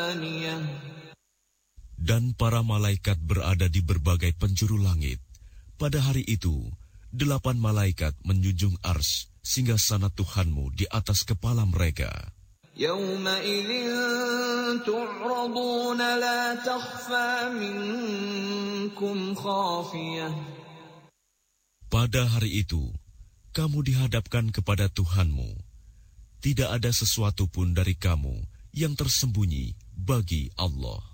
Dan para malaikat berada di berbagai penjuru langit. Pada hari itu, 8 malaikat menjunjung ars singgasana Tuhanmu di atas kepala mereka. Pada hari itu, kamu dihadapkan kepada Tuhanmu. Tidak ada sesuatu pun dari kamu yang tersembunyi bagi Allah.